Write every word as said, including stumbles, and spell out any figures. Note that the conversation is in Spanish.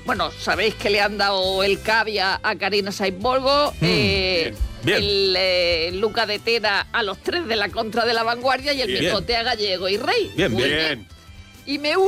Bueno, sabéis que le han dado el cavia a Karina Sainz-Bolgo, Mm, eh, bien, bien. el eh, Luca de Tena a los tres de la contra de la vanguardia y el Bien. Picote a Gallego y Rey. Bien, Muy bien. Y me